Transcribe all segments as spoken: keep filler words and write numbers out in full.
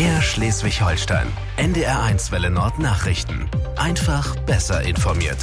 Mehr Schleswig-Holstein. N D R eins Welle Nord Nachrichten. Einfach besser informiert.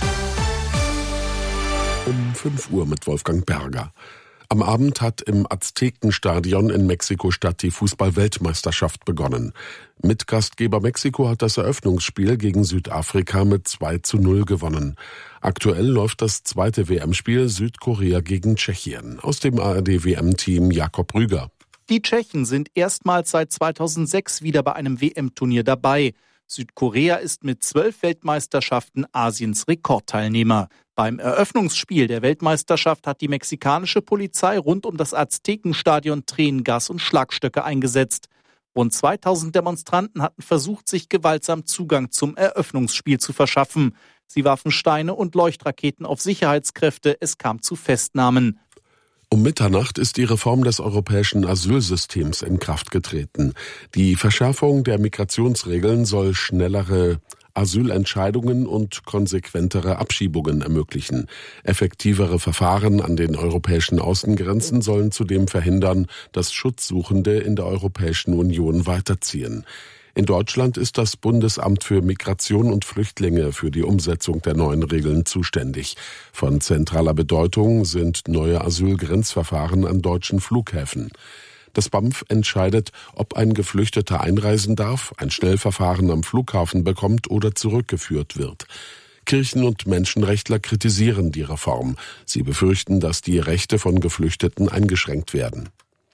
Um fünf Uhr mit Wolfgang Berger. Am Abend hat im Aztekenstadion in Mexiko-Stadt die Fußball-Weltmeisterschaft begonnen. Mitgastgeber Mexiko hat das Eröffnungsspiel gegen Südafrika mit zwei zu null gewonnen. Aktuell läuft das zweite W M-Spiel Südkorea gegen Tschechien. Aus dem A R D-W M-Team Jakob Rüger. Die Tschechen sind erstmals seit zweitausendsechs wieder bei einem W M-Turnier dabei. Südkorea ist mit zwölf Weltmeisterschaften Asiens Rekordteilnehmer. Beim Eröffnungsspiel der Weltmeisterschaft hat die mexikanische Polizei rund um das Aztekenstadion Tränengas und Schlagstöcke eingesetzt. Rund zweitausend Demonstranten hatten versucht, sich gewaltsam Zugang zum Eröffnungsspiel zu verschaffen. Sie warfen Steine und Leuchtraketen auf Sicherheitskräfte. Es kam zu Festnahmen. Um Mitternacht ist die Reform des europäischen Asylsystems in Kraft getreten. Die Verschärfung der Migrationsregeln soll schnellere Asylentscheidungen und konsequentere Abschiebungen ermöglichen. Effektivere Verfahren an den europäischen Außengrenzen sollen zudem verhindern, dass Schutzsuchende in der Europäischen Union weiterziehen. In Deutschland ist das Bundesamt für Migration und Flüchtlinge für die Umsetzung der neuen Regeln zuständig. Von zentraler Bedeutung sind neue Asylgrenzverfahren an deutschen Flughäfen. Das B A M F entscheidet, ob ein Geflüchteter einreisen darf, ein Schnellverfahren am Flughafen bekommt oder zurückgeführt wird. Kirchen- und Menschenrechtler kritisieren die Reform. Sie befürchten, dass die Rechte von Geflüchteten eingeschränkt werden.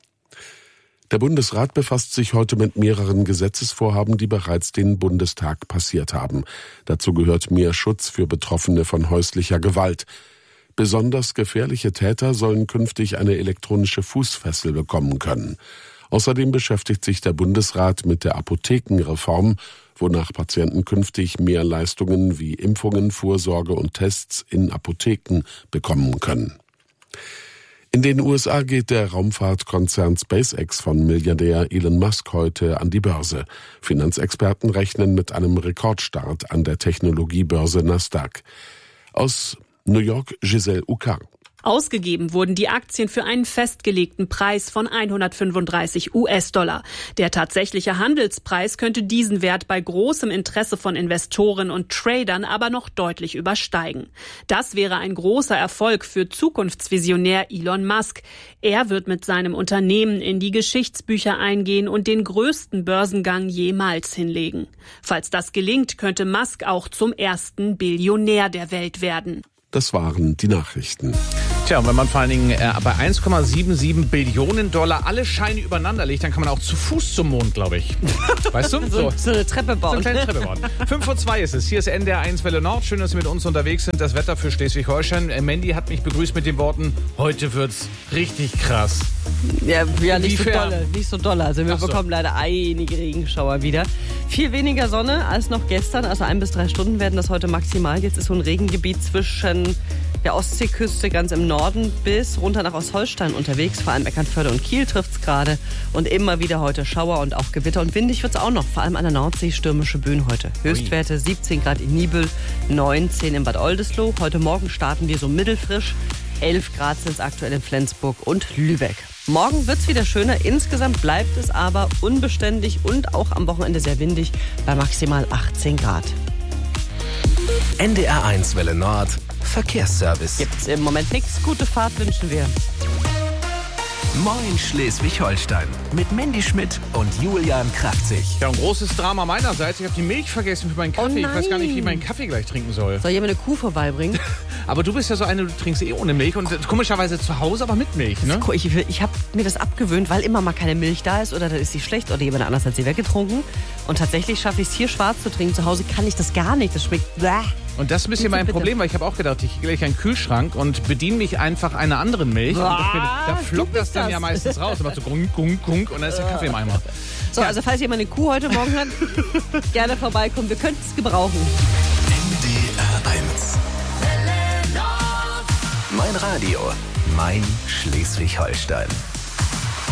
Der Bundesrat befasst sich heute mit mehreren Gesetzesvorhaben, die bereits den Bundestag passiert haben. Dazu gehört mehr Schutz für Betroffene von häuslicher Gewalt. Besonders gefährliche Täter sollen künftig eine elektronische Fußfessel bekommen können. Außerdem beschäftigt sich der Bundesrat mit der Apothekenreform, wonach Patienten künftig mehr Leistungen wie Impfungen, Vorsorge und Tests in Apotheken bekommen können. In den U S A geht der Raumfahrtkonzern SpaceX von Milliardär Elon Musk heute an die Börse. Finanzexperten rechnen mit einem Rekordstart an der Technologiebörse Nasdaq. Aus New York, Giselle Ucar. Ausgegeben wurden die Aktien für einen festgelegten Preis von hundertfünfunddreißig US-Dollar. Der tatsächliche Handelspreis könnte diesen Wert bei großem Interesse von Investoren und Tradern aber noch deutlich übersteigen. Das wäre ein großer Erfolg für Zukunftsvisionär Elon Musk. Er wird mit seinem Unternehmen in die Geschichtsbücher eingehen und den größten Börsengang jemals hinlegen. Falls das gelingt, könnte Musk auch zum ersten Billionär der Welt werden. Das waren die Nachrichten. Tja, und wenn man vor allen Dingen äh, bei eins Komma siebenundsiebzig Billionen Dollar alle Scheine übereinander legt, dann kann man auch zu Fuß zum Mond, glaube ich. Weißt du? So, so eine Treppe bauen. So eine kleine Treppe bauen. fünf Uhr zwei ist es. Hier ist N D R eins Welle Nord. Schön, dass Sie mit uns unterwegs sind. Das Wetter für Schleswig-Holstein. Äh, Mandy hat mich begrüßt mit den Worten, heute wird's richtig krass. Ja, ja nicht, so Inwiefern? dolle, nicht so dolle. Also wir Ach so. bekommen leider einige Regenschauer wieder. Viel weniger Sonne als noch gestern. Also ein bis drei Stunden werden das heute maximal. Jetzt ist so ein Regengebiet zwischen der Ostseeküste ganz im Norden bis runter nach Ostholstein unterwegs. Vor allem Eckernförde und Kiel trifft's gerade. Und immer wieder heute Schauer und auch Gewitter. Und windig wird's auch noch. Vor allem an der Nordsee stürmische Böen heute. Höchstwerte siebzehn Grad in Nibel, neunzehn in Bad Oldesloe. Heute Morgen starten wir so mittelfrisch. elf Grad sind es aktuell in Flensburg und Lübeck. Morgen wird's wieder schöner. Insgesamt bleibt es aber unbeständig und auch am Wochenende sehr windig bei maximal achtzehn Grad. N D R eins Welle Nord Verkehrsservice. Gibt's im Moment nichts. Gute Fahrt wünschen wir. Moin Schleswig-Holstein mit Mandy Schmidt und Julian Kraftzig. Ja, ein großes Drama meinerseits. Ich habe die Milch vergessen für meinen Kaffee. Ich weiß gar nicht, wie ich meinen Kaffee gleich trinken soll. Soll jemand eine Kuh vorbeibringen? Aber du bist ja so eine, du trinkst eh ohne Milch und komischerweise zu Hause, aber mit Milch, ne? Ich, ich habe mir das abgewöhnt, weil immer mal keine Milch da ist oder dann ist sie schlecht oder jemand anders hat sie weggetrunken. Und tatsächlich schaffe ich es hier schwarz zu trinken. Zu Hause kann ich das gar nicht. Das schmeckt... Bläh. Und das ist ein bisschen mein Bitte. Problem, weil ich habe auch gedacht, ich gehe gleich in den Kühlschrank und bediene mich einfach einer anderen Milch. Und das, da flockt das dann das. ja meistens raus. Und macht so gunk, gunk, gunk und dann ist der Kaffee im Eimer. So, also falls jemand eine Kuh heute Morgen hat, gerne vorbeikommen. Wir könnten es gebrauchen. N D R eins. Mein Radio, mein Schleswig-Holstein.